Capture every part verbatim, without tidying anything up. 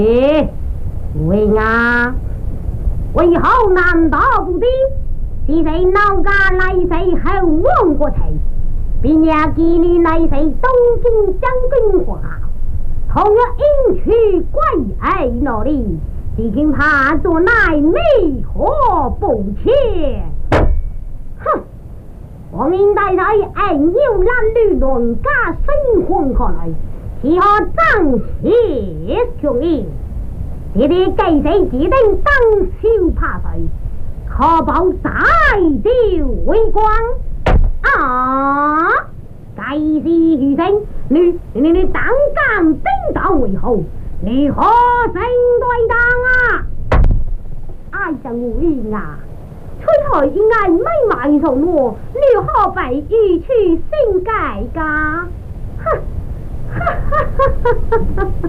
为啊，为后难道不的？是谁闹家来谁后王国才？并且给你来谁东京将军话，同样应去怪爱那里，只恐怕做乃美何不切。哼！我明代在恩有男女论家生活看来，如何彰显雄鹰？你哋计死指定登超怕谁，可保再照为光啊！该是余生，你你你胆敢兵道为好，你何成对当啊？爱上无应啊！吹台应该没买从我，你何必欲去性改噶？哼！哈哈哈哈哈哈！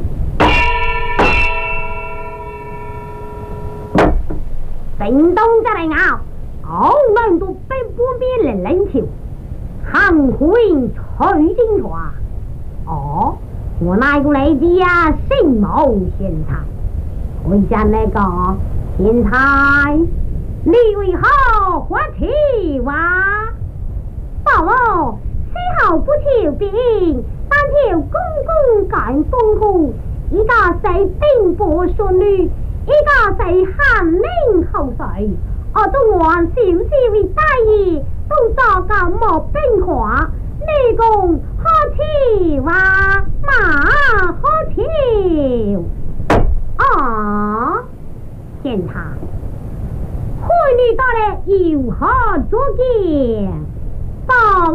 城东这里拗，好难都被半边人冷笑，行会取精华。哦，我那个来子呀，姓毛现在，我家那个现在，你为何发气哇？宝宝，虽好不求病，但求公公干丰富，一个谁并不顺利。一个是寒冷后水，我都按少少的大意，都做个莫变化。你讲好笑啊，嘛好笑啊！现他，看你到了如何做件？到。